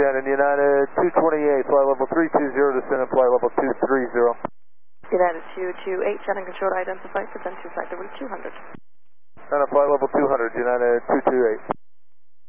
Shannon, United 228, flight level 320, descend and flight level 230. United 228, Shannon control identified, descend to flight level 200. And a flight level 200, United 228.